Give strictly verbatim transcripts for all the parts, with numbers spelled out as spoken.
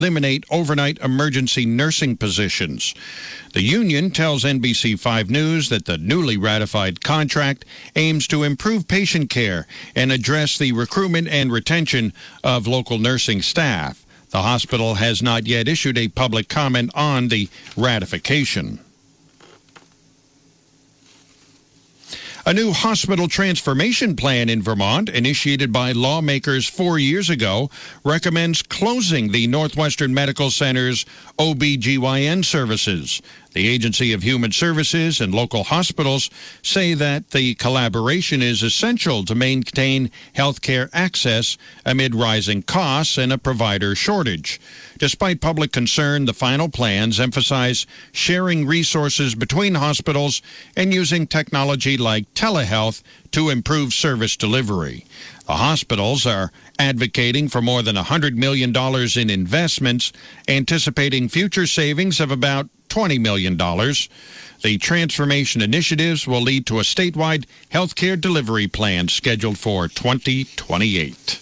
eliminate overnight emergency nursing positions. The union tells N B C five News that the newly ratified contract aims to improve patient care and address the recruitment and retention of local nursing staff. The hospital has not yet issued a public comment on the ratification. A new hospital transformation plan in Vermont, initiated by lawmakers four years ago, recommends closing the Northwestern Medical Center's O B G Y N services. The Agency of Human Services and local hospitals say that the collaboration is essential to maintain health care access amid rising costs and a provider shortage. Despite public concern, the final plans emphasize sharing resources between hospitals and using technology like telehealth to improve service delivery. The hospitals are advocating for more than one hundred million dollars in investments, anticipating future savings of about twenty million dollars. The transformation initiatives will lead to a statewide health care delivery plan scheduled for twenty twenty-eight.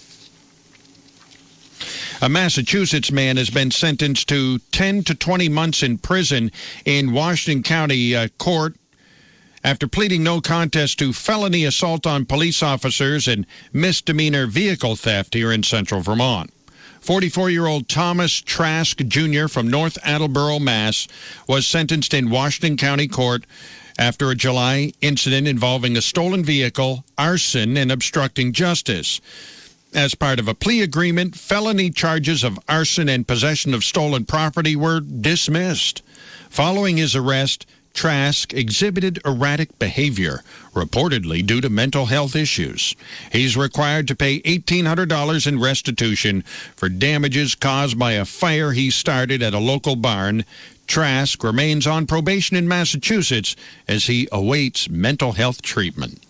A Massachusetts man has been sentenced to ten to twenty months in prison in Washington County uh, Court after pleading no contest to felony assault on police officers and misdemeanor vehicle theft here in central Vermont. forty-four-year-old Thomas Trask Junior from North Attleboro, Mass. was sentenced in Washington County Court after a July incident involving a stolen vehicle, arson, and obstructing justice. As part of a plea agreement, felony charges of arson and possession of stolen property were dismissed. Following his arrest, Trask exhibited erratic behavior, reportedly due to mental health issues. He's required to pay eighteen hundred dollars in restitution for damages caused by a fire he started at a local barn. Trask remains on probation in Massachusetts as he awaits mental health treatment.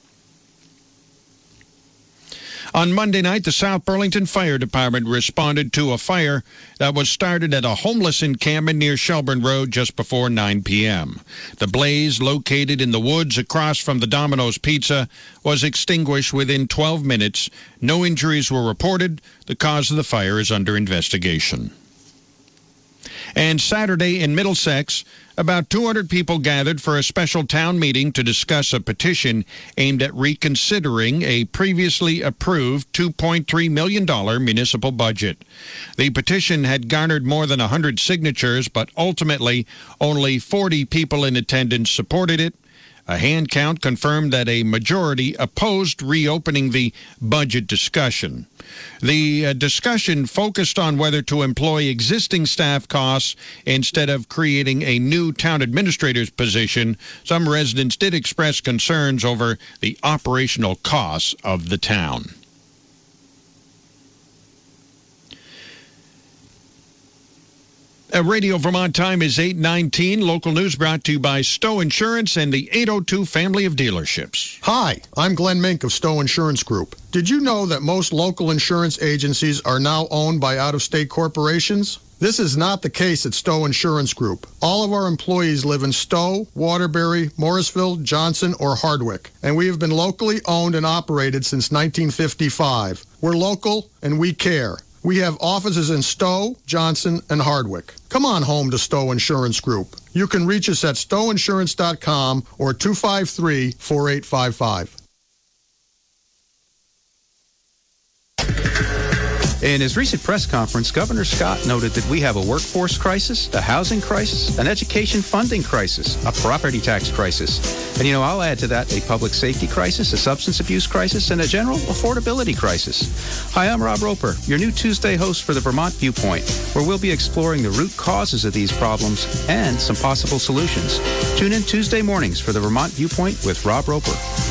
On Monday night, the South Burlington Fire Department responded to a fire that was started at a homeless encampment near Shelburne Road just before nine p.m. The blaze, located in the woods across from the Domino's Pizza, was extinguished within twelve minutes. No injuries were reported. The cause of the fire is under investigation. And Saturday in Middlesex, about two hundred people gathered for a special town meeting to discuss a petition aimed at reconsidering a previously approved two point three million dollars municipal budget. The petition had garnered more than one hundred signatures, but ultimately only forty people in attendance supported it. A hand count confirmed that a majority opposed reopening the budget discussion. The uh, discussion focused on whether to employ existing staff costs instead of creating a new town administrator's position. Some residents did express concerns over the operational costs of the town. Uh, Radio Vermont time is eight nineteen. Local news brought to you by Stowe Insurance and the eight oh two family of dealerships. Hi, I'm Glenn Mink of Stowe Insurance Group. Did you know that most local insurance agencies are now owned by out-of-state corporations? This is not the case at Stowe Insurance Group. All of our employees live in Stowe, Waterbury, Morrisville, Johnson, or Hardwick, and we have been locally owned and operated since nineteen fifty-five. We're local and we care. We have offices in Stowe, Johnson, and Hardwick. Come on home to Stowe Insurance Group. You can reach us at stowe insurance dot com or two five three, four eight five five. In his recent press conference, Governor Scott noted that we have a workforce crisis, a housing crisis, an education funding crisis, a property tax crisis. And, you know, I'll add to that a public safety crisis, a substance abuse crisis, and a general affordability crisis. Hi, I'm Rob Roper, your new Tuesday host for the Vermont Viewpoint, where we'll be exploring the root causes of these problems and some possible solutions. Tune in Tuesday mornings for the Vermont Viewpoint with Rob Roper.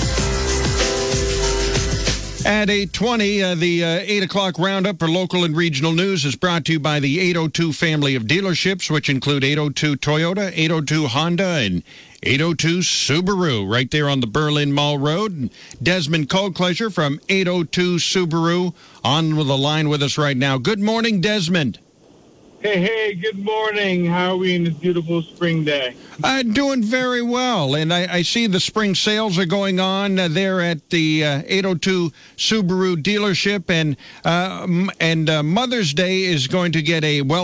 At eight twenty, uh, the uh, eight o'clock roundup for local and regional news is brought to you by the eight oh two family of dealerships, which include eight oh two Toyota, eight oh two Honda, and eight oh two Subaru, right there on the Berlin Mall Road. And Desmond Colcleasure from eight oh two Subaru on the line with us right now. Good morning, Desmond. Hey, hey, good morning. How are we in this beautiful spring day? Uh, doing very well, and I, I see the spring sales are going on uh, there at the uh, eight oh two Subaru dealership, and uh, m- and uh, Mother's Day is going to get a well